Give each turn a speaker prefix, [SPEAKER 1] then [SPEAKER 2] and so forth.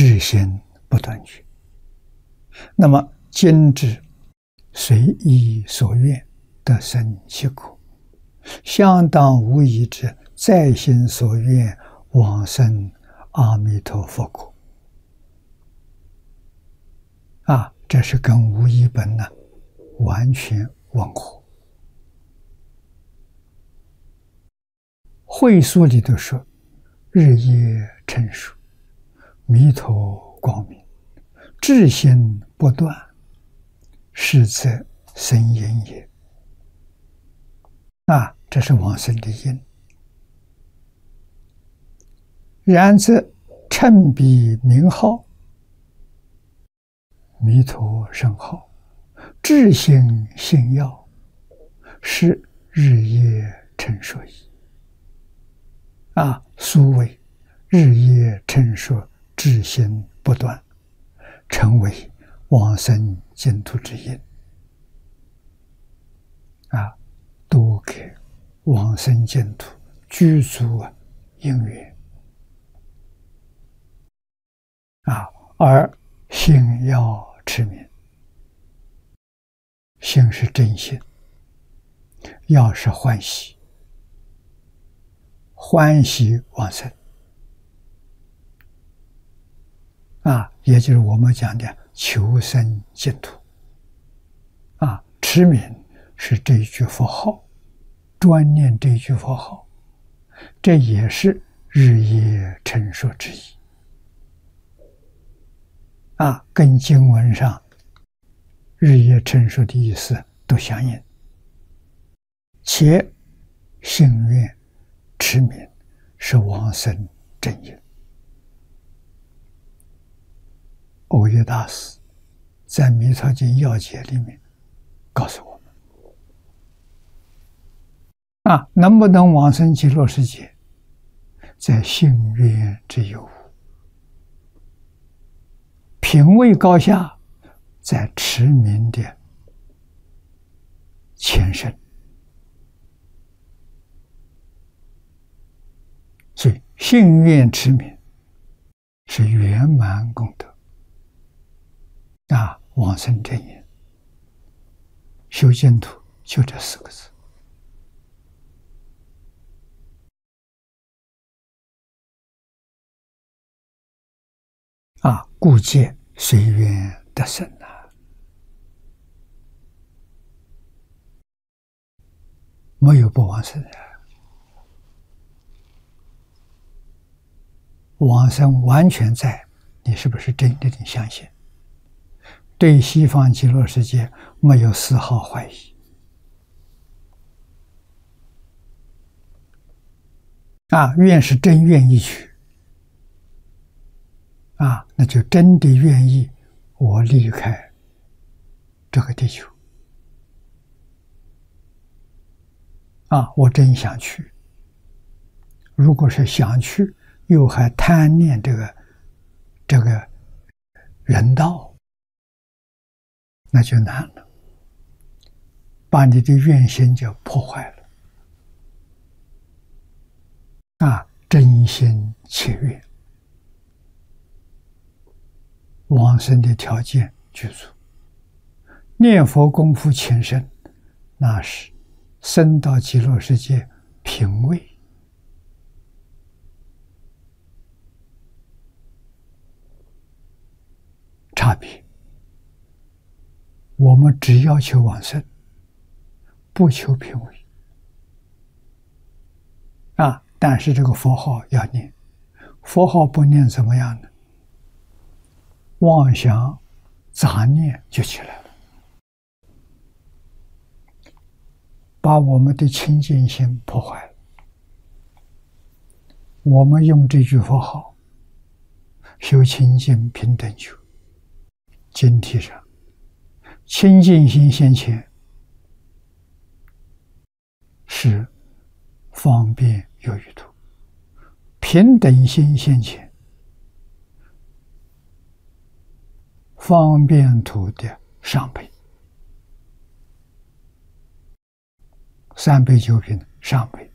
[SPEAKER 1] 知心不断绝。那么今之随意所愿，得生其果，相当无疑之在心所愿，往生阿弥陀佛果。这是跟无一本呢完全吻合。会疏里头说：日夜称数，弥陀光明，至心不断，是则生因也。这是往生的因。然则称彼名号，弥陀圣号，至心信要，是日夜称说矣。苏谓日夜称说，至心不断，成为往生净土之因。多给往生净土具足因缘。而心要持名，心是真心，要是欢喜，欢喜往生。也就是我们讲的求生净土。持名是这一句佛号，专念这一句佛号，这也是日夜称说之意。跟经文上日夜称说的意思都相应，且信愿持名是往生正因。欧耶大师在《弥陀经要解》里面告诉我们，能不能往生极乐世界，在信愿之有无。品位高下，在持名的前身。所以信愿持名是圆满功德。往生正因，修净土就这4个字。故借随缘得生没有不往生的。往生完全在你是不是真正的相信，对西方极乐世界没有丝毫怀疑。愿是真愿意去，那就真的愿意我离开这个地球。我真想去。如果是想去，又还贪念这个人道，那就难了，把你的愿心就破坏了。真心切愿，往生的条件具足。念佛功夫浅深，那是升到极乐世界品位。差别，我们只要求往生，不求品位。但是这个佛号要念，佛号不念怎么样呢？妄想杂念就起来了，把我们的清净心破坏了。我们用这句佛号修清净平等觉，经题上清净心现前，是方便有余土；平等心现前，方便土的上倍。3倍9品上倍。